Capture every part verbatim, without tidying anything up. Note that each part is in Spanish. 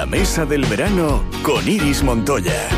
La mesa del verano con Iris Montoya.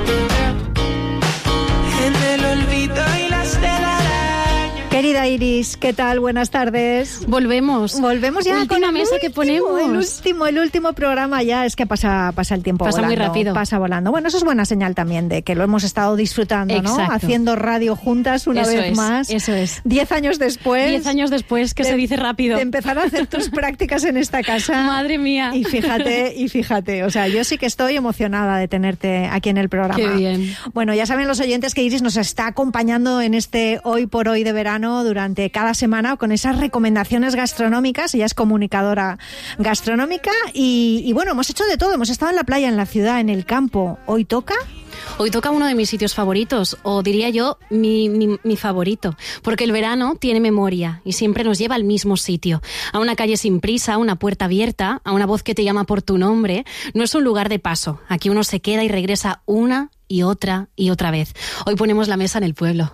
En el olvido y las telarañas. Querida Iris, ¿qué tal? Buenas tardes. Volvemos. Volvemos ya Última con la mesa último, que ponemos. El último, el último programa ya. Es que pasa, pasa el tiempo pasa volando. Pasa muy rápido. Pasa volando. Bueno, eso es buena señal también de que lo hemos estado disfrutando, Exacto. ¿no? Haciendo radio juntas una eso vez es, más. Eso es. Diez años después. Diez años después, que de, se dice rápido. De empezar a hacer tus prácticas en esta casa. Madre mía. Y fíjate, y fíjate. O sea, yo sí que estoy emocionada de tenerte aquí en el programa. Qué bien. Bueno, ya saben los oyentes que Iris nos está acompañando en este Hoy por Hoy de verano durante cada semana con esas recomendaciones gastronómicas. Ella es comunicadora gastronómica y, y bueno, hemos hecho de todo. Hemos estado en la playa, en la ciudad, en el campo. ¿Hoy toca? Hoy toca uno de mis sitios favoritos, o diría yo, mi, mi, mi favorito, porque el verano tiene memoria y siempre nos lleva al mismo sitio, a una calle sin prisa, a una puerta abierta, a una voz que te llama por tu nombre. No es un lugar de paso, aquí uno se queda y regresa una y otra y otra vez. Hoy ponemos la mesa en el pueblo.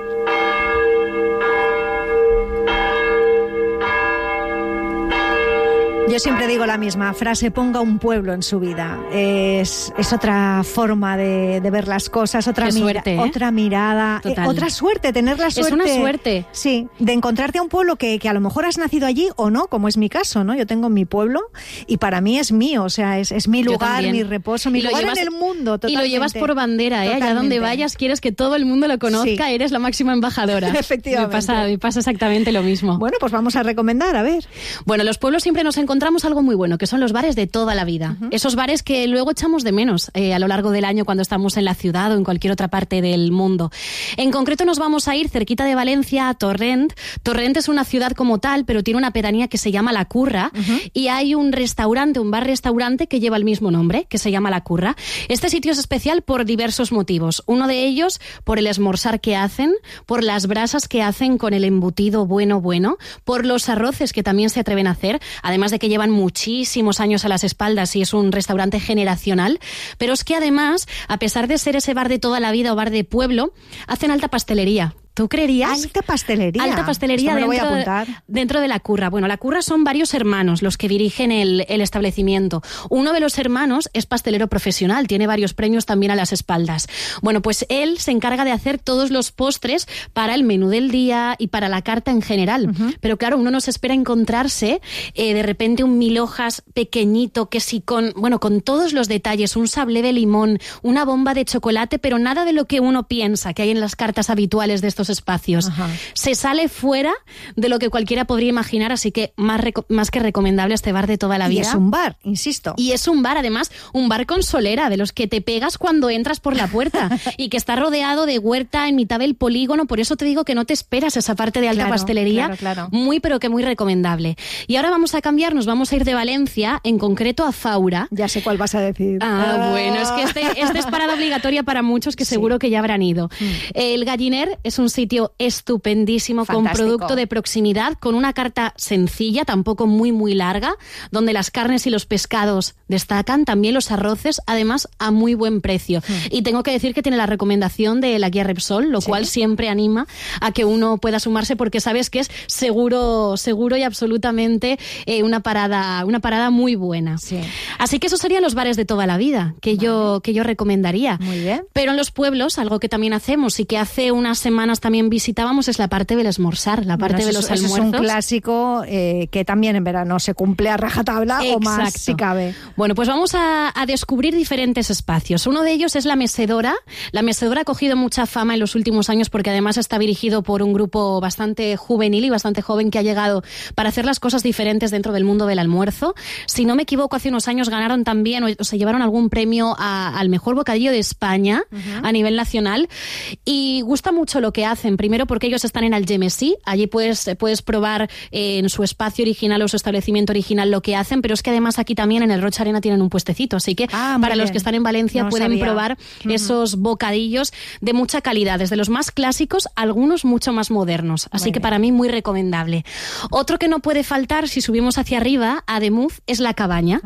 Yo siempre digo la misma frase, ponga un pueblo en su vida. Es, es otra forma de, de ver las cosas, otra, mira, suerte, ¿eh? otra mirada, eh, otra suerte, tener la suerte. Es una suerte. Sí, de encontrarte a un pueblo que, que a lo mejor has nacido allí o no, como es mi caso, ¿no? Yo tengo mi pueblo y para mí es mío, o sea, es, es mi lugar, mi reposo, mi lugar llevas, en el mundo. Totalmente. Y lo llevas por bandera, ¿eh? Allá donde vayas quieres que todo el mundo lo conozca, sí. Eres la máxima embajadora. Efectivamente. Me pasa, me pasa exactamente lo mismo. Bueno, pues vamos a recomendar, a ver. Bueno, los pueblos siempre nos encontramos algo muy bueno, que son los bares de toda la vida. Uh-huh. Esos bares que luego echamos de menos eh, a lo largo del año cuando estamos en la ciudad o en cualquier otra parte del mundo. En concreto nos vamos a ir cerquita de Valencia a Torrent. Torrent es una ciudad como tal, pero tiene una pedanía que se llama La Curra, uh-huh. y hay un restaurante, un bar-restaurante que lleva el mismo nombre, que se llama La Curra. Este sitio es especial por diversos motivos. Uno de ellos, por el esmorzar que hacen, por las brasas que hacen con el embutido bueno, bueno, por los arroces que también se atreven a hacer, además de que llevan muchísimos años a las espaldas y es un restaurante generacional, pero es que además, a pesar de ser ese bar de toda la vida o bar de pueblo, hacen alta pastelería. ¿Tú creerías? Alta pastelería. Alta pastelería Esto me lo dentro, voy a apuntar. dentro de La Curra. Bueno, La Curra son varios hermanos los que dirigen el, el establecimiento. Uno de los hermanos es pastelero profesional, tiene varios premios también a las espaldas. Bueno, pues él se encarga de hacer todos los postres para el menú del día y para la carta en general. Uh-huh. Pero claro, uno no se espera encontrarse eh, de repente un mil hojas pequeñito que sí con, bueno, con todos los detalles, un sablé de limón, una bomba de chocolate, pero nada de lo que uno piensa que hay en las cartas habituales de estos espacios. Ajá. Se sale fuera de lo que cualquiera podría imaginar, así que más, reco- más que recomendable este bar de toda la vida. Y es un bar, insisto. Y es un bar, además, un bar con solera, de los que te pegas cuando entras por la puerta y que está rodeado de huerta en mitad del polígono, por eso te digo que no te esperas esa parte de alta claro, pastelería, claro, claro. muy pero que muy recomendable. Y ahora vamos a cambiar, nos vamos a ir de Valencia, en concreto a Faura. Ya sé cuál vas a decir. Ah, ah. bueno, es que este, este es parada obligatoria para muchos que sí. seguro que ya habrán ido. Mm. El Galliner es un sitio estupendísimo, fantástico, con producto de proximidad, con una carta sencilla, tampoco muy muy larga, donde las carnes y los pescados destacan, también los arroces, además a muy buen precio. Mm. Y tengo que decir que tiene la recomendación de la guía Repsol, lo ¿Sí? cual siempre anima a que uno pueda sumarse porque sabes que es seguro, seguro y absolutamente eh, una parada, una parada muy buena. Sí. Así que esos serían los bares de toda la vida que vale. yo que yo recomendaría. Muy bien. Pero en los pueblos, algo que también hacemos y que hace unas semanas también visitábamos es la parte del esmorzar, la parte bueno, de los eso, almuerzos. Eso es un clásico eh, que también en verano se cumple a rajatabla. Exacto. O más si cabe. Bueno, pues vamos a, a descubrir diferentes espacios. Uno de ellos es la Mecedora. La Mecedora ha cogido mucha fama en los últimos años porque además está dirigido por un grupo bastante juvenil y bastante joven que ha llegado para hacer las cosas diferentes dentro del mundo del almuerzo. Si no me equivoco, hace unos años ganaron también o, o se llevaron algún premio a, al mejor bocadillo de España uh-huh. a nivel nacional y gusta mucho lo que hacen. Primero porque ellos están en Algemesí, allí puedes, puedes probar eh, en su espacio original o su establecimiento original lo que hacen, pero es que además aquí también en el Rocha Arena tienen un puestecito, así que ah, para bien. Los que están en Valencia no pueden sabía. probar uh-huh. esos bocadillos de mucha calidad, desde los más clásicos, algunos mucho más modernos, así muy que bien. Para mí muy recomendable. Otro que no puede faltar si subimos hacia arriba, a Demuz, es La Cabaña. Ah, claro.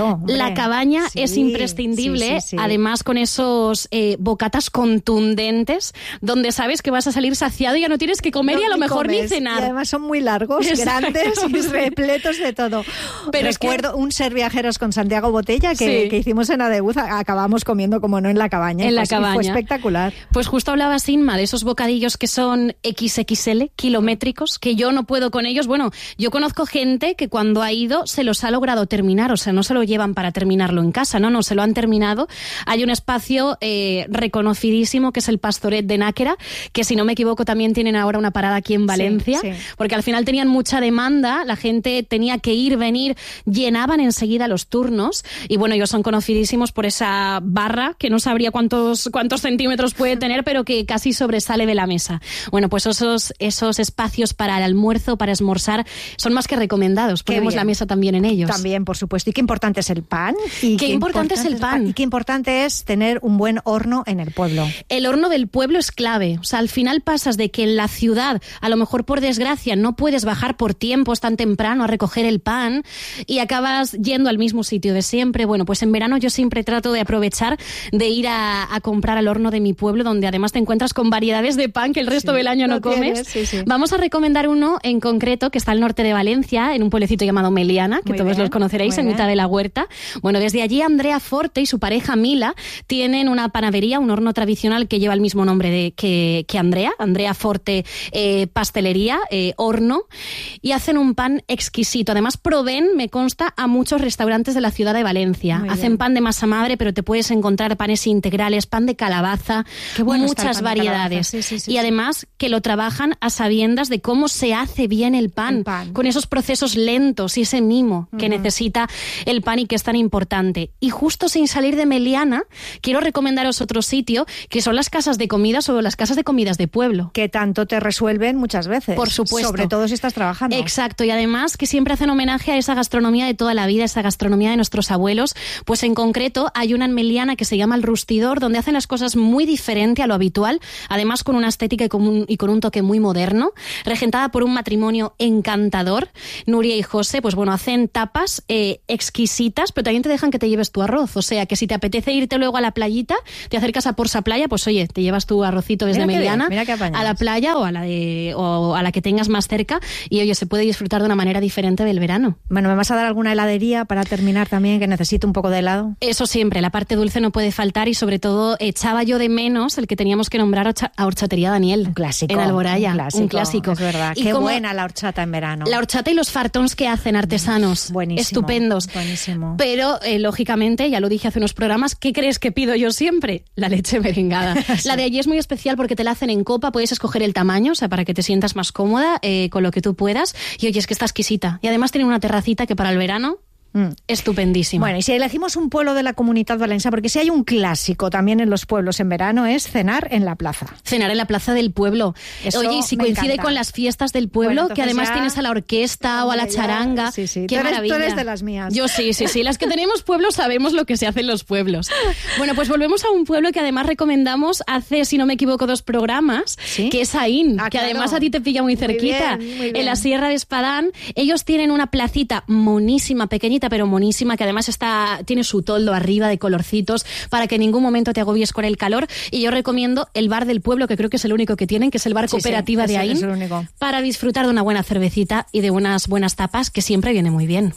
Claro. Hombre. La cabaña Sí, es imprescindible, sí, sí, sí. además con esos eh, bocatas contundentes, donde sabes que vas a salir saciado y ya no tienes que comer No, y a lo ni mejor comes. ni cenar. Y además son muy largos, Exacto, grandes y sí. repletos de todo. Pero es Recuerdo que- un Ser Viajeros con Santiago Botella que, Sí. que hicimos en Adeguz, acabamos comiendo como no en la cabaña. En la Pues, y cabaña. Fue espectacular. Pues justo hablaba Sinma de esos bocadillos que son equis equis ele, kilométricos, que yo no puedo con ellos. Bueno, yo conozco gente que cuando ha ido se los ha logrado terminar, o sea, no se lo llevan para terminarlo en casa, no, no, se lo han terminado. Hay un espacio eh, reconocidísimo que es el Pastoret de Náquera, que si no me equivoco también tienen ahora una parada aquí en Valencia, sí. porque al final tenían mucha demanda, la gente tenía que ir, venir, llenaban enseguida los turnos y bueno, ellos son conocidísimos por esa barra que no sabría cuántos, cuántos centímetros puede tener, pero que casi sobresale de la mesa. Bueno, pues esos, esos espacios para el almuerzo, para esmorzar, son más que recomendados. Qué Ponemos bien. la mesa también en ellos. También, por supuesto. Y qué importante es el pan. Y Qué importante es el pan. Y qué importante es tener un buen horno en el pueblo. El horno del pueblo es clave. O sea, al final pasas de que en la ciudad, a lo mejor por desgracia, no puedes bajar por tiempos tan temprano a recoger el pan y acabas yendo al mismo sitio de siempre. Bueno, pues en verano yo siempre trato de aprovechar de ir a, a comprar al horno de mi pueblo, donde además te encuentras con variedades de pan que el resto Sí, del año no lo comes. tienes, sí, sí. Vamos a recomendar uno en concreto que está al norte de Valencia, en un pueblecito llamado Meliana, que Muy todos bien, los conoceréis, muy en bien. mitad de la huerta. Bueno, desde allí Andrea Forte y su pareja Mila tienen una panadería, un horno tradicional que lleva el mismo nombre de, que, que Andrea, Andrea Forte eh, Pastelería, eh, horno, y hacen un pan exquisito. Además proveen, me consta, a muchos restaurantes de la ciudad de Valencia. Muy Hacen bien. pan de masa madre, pero te puedes encontrar panes integrales, pan de calabaza, Qué bueno está el muchas pan de calabaza. variedades. Sí, sí, sí, y sí. además que lo trabajan a sabiendas de cómo se hace bien el pan, El pan. con esos procesos lentos y ese mimo que Ujú. necesita el pan y que es tan importante. Y justo sin salir de Meliana, quiero recomendaros otro sitio, que son las casas de comidas o las casas de comidas de pueblo. Que tanto te resuelven muchas veces. Por supuesto. Sobre todo si estás trabajando. Exacto, y además que siempre hacen homenaje a esa gastronomía de toda la vida, esa gastronomía de nuestros abuelos. Pues en concreto hay una en Meliana que se llama El Rustidor, donde hacen las cosas muy diferente a lo habitual, además con una estética y con un, y con un toque muy moderno, regentada por un matrimonio encantador, Nuria y José. Pues bueno, hacen tapas eh, exquisitas, pero también te dejan que te lleves tu arroz, o sea que si te apetece irte luego a la playita, te acercas a Porsa Playa, pues oye, te llevas tu arrocito desde Mira qué bien, Meliana mira qué apañados. a la playa o a la de o a la que tengas más cerca y oye, se puede disfrutar de una manera diferente del verano. Bueno, ¿me vas a dar alguna heladería para terminar también, que necesito un poco de helado? Eso siempre, la parte dulce no puede faltar y sobre todo echaba yo de menos el que teníamos que nombrar a a Horchatería Daniel. Un clásico. En Alboraya, Un clásico, un clásico. Es verdad. Y Qué como- buena la horchata en verano. La horchata y los fartons que hacen artesanos. Buenísimo, Estupendos. buenísimo. Pero, eh, lógicamente, ya lo dije hace unos programas, ¿qué crees que pido yo siempre? La leche merengada. Sí. La de allí es muy especial porque te la hacen en copa, puedes escoger el tamaño, o sea, para que te sientas más cómoda eh, con lo que tú puedas. Y oye, es que está exquisita. Y además tiene una terracita que para el verano, Mm. estupendísima. Bueno, y si elegimos un pueblo de la Comunidad Valenciana, porque si hay un clásico también en los pueblos en verano, es cenar en la plaza. Cenar en la plaza del pueblo. Eso Oye, y si me coincide encanta. con las fiestas del pueblo, Bueno, que entonces además ya- tienes a la orquesta o a la Hombre, ya- charanga. sí, sí. Qué Tú eres- tú maravilla. eres de las mías. Yo sí, sí, sí. Las que tenemos pueblos sabemos lo que se hace en los pueblos. Bueno, pues volvemos a un pueblo que además recomendamos hace, si no me equivoco, dos programas, ¿Sí? que es Aín, Ah, que claro. además a ti te pilla muy Muy cerquita, bien, muy bien. en la Sierra de Espadán. Ellos tienen una placita monísima, pequeñita pero monísima, que además está tiene su toldo arriba de colorcitos para que en ningún momento te agobies con el calor. Y yo recomiendo el bar del pueblo, que creo que es el único que tienen, que es el bar Sí, sí, cooperativa de es el- Aín, es el único. para disfrutar de una buena cervecita y de unas buenas tapas, que siempre viene muy bien.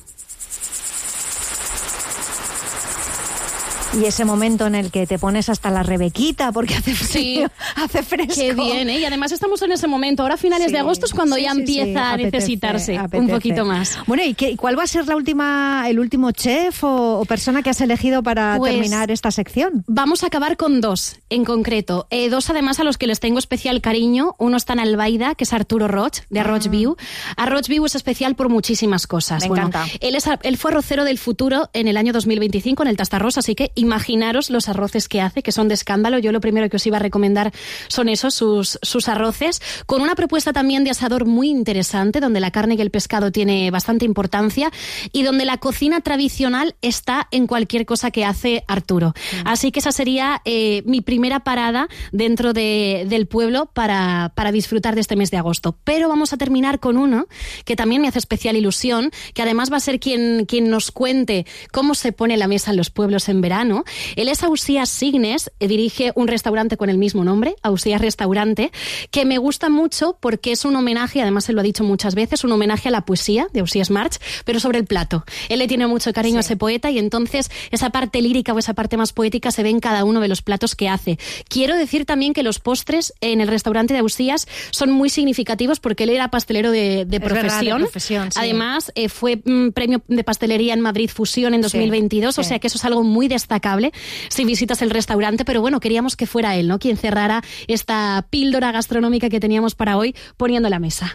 Y ese momento en el que te pones hasta la rebequita porque hace frío, Sí. hace fresco. Qué bien, ¿eh? Y además estamos en ese momento. Ahora a finales Sí, de agosto es cuando sí, ya sí, empieza sí, a apetece, necesitarse un apetece. poquito más. Bueno, ¿y qué, cuál va a ser la última, el último chef o, o persona que has elegido para Pues- terminar esta sección? Vamos a acabar con dos, en concreto. Eh, dos, además, a los que les tengo especial cariño. Uno está en Albaida, que es Arturo Roig, de Arroig Viu. Arroig Viu es especial por muchísimas cosas. Me Bueno, encanta. Él, es, él fue arrocero del futuro en el año dos mil veinticinco en el Tastarrós, así que imaginaros los arroces que hace, que son de escándalo. Yo lo primero que os iba a recomendar son esos, sus, sus arroces, con una propuesta también de asador muy interesante, donde la carne y el pescado tiene bastante importancia y donde la cocina tradicional está en cualquier cosa que hace Arturo. Mm. Así que esa sería eh, mi primera parada dentro de, del pueblo para, para disfrutar de este mes de agosto. Pero vamos a terminar con uno que también me hace especial ilusión, que además va a ser quien, quien nos cuente cómo se pone la mesa en los pueblos en verano. Él es Ausías Signes, dirige un restaurante con el mismo nombre, Ausías Restaurante, que me gusta mucho porque es un homenaje, además él lo ha dicho muchas veces, un homenaje a la poesía de Ausías March, pero sobre el plato. Él le tiene mucho cariño sí. a ese poeta y entonces esa parte lírica o esa parte más poética se ve en cada uno de los platos que hace. Quiero decir también que los postres en el restaurante de Ausías son muy significativos porque él era pastelero de, de profesión. Verdad, de profesión sí. Además, eh, fue mm, premio de pastelería en Madrid Fusión en dos mil veintidós, sí, o sí. sea que eso es algo muy destacable si visitas el restaurante, pero bueno, queríamos que fuera él, ¿no?, quien cerrara esta píldora gastronómica que teníamos para hoy poniendo la mesa.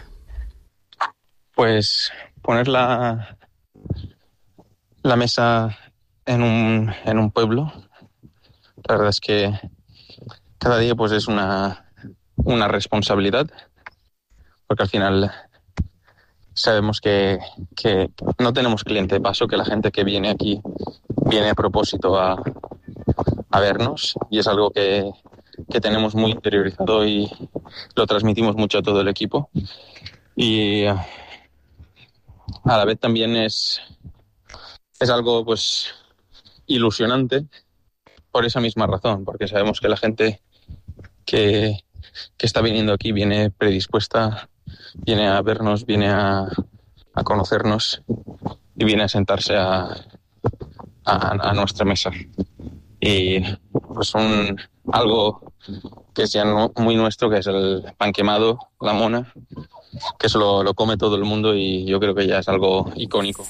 Pues poner la, la mesa en un, en un pueblo, la verdad es que cada día pues es una, una responsabilidad, porque al final sabemos que, que no tenemos cliente de paso, que la gente que viene aquí viene a propósito a, a vernos, y es algo que, que tenemos muy interiorizado y lo transmitimos mucho a todo el equipo. Y a la vez también es, es algo pues ilusionante por esa misma razón, porque sabemos que la gente que, que está viniendo aquí viene predispuesta, viene a vernos, viene a, a conocernos y viene a sentarse a, a, a nuestra mesa. Y pues un, algo que es ya no, muy nuestro, que es el pan quemado, la mona, que eso lo, lo come todo el mundo y yo creo que ya es algo icónico.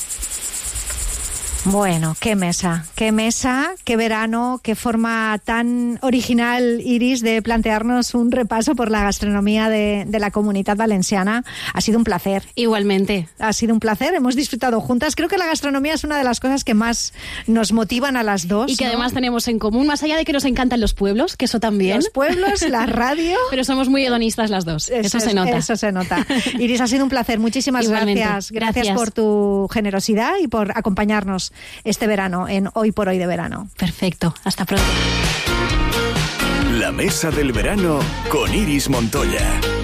Bueno, qué mesa, qué mesa, qué verano, qué forma tan original, Iris, de plantearnos un repaso por la gastronomía de, de la Comunitat Valenciana. Ha sido un placer. Igualmente. Ha sido un placer, hemos disfrutado juntas. Creo que la gastronomía es una de las cosas que más nos motivan a las dos. Y que ¿no? además tenemos en común, más allá de que nos encantan los pueblos, que eso también. Los pueblos, la radio. Pero somos muy hedonistas las dos, eso, eso se nota. Eso se nota. Iris, ha sido un placer, muchísimas Igualmente. gracias. gracias. Gracias por tu generosidad y por acompañarnos este verano, en Hoy por Hoy de Verano. Perfecto, hasta pronto. La mesa del verano con Iris Montoya.